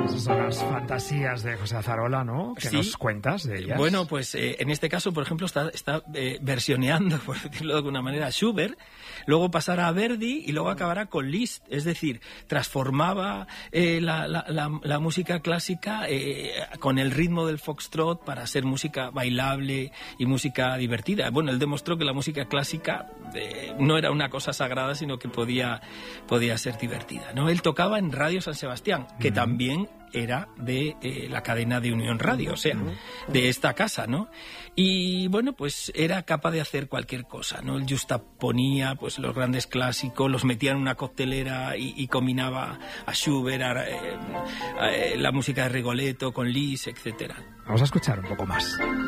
Esas son las fantasías de José Azarola, ¿no? ¿Qué nos cuentas de ellas? Bueno, pues en este caso, por ejemplo, está versioneando, por decirlo de alguna manera, a Schubert, luego pasará a Verdi y luego acabará con Liszt. Es decir, transformaba la música clásica con el ritmo del foxtrot para ser música bailable y música divertida. Bueno, él demostró que la música clásica no era una cosa sagrada, sino que podía ser divertida, ¿no? Él tocaba en Radio San Sebastián, que también era de la cadena de Unión Radio, o sea, de esta casa, ¿no? Y bueno, pues era capaz de hacer cualquier cosa, ¿no? Él justaponía pues los grandes clásicos, los metía en una coctelera y combinaba a Schubert, la música de Rigoletto con Liszt, etcétera. Vamos a escuchar un poco más.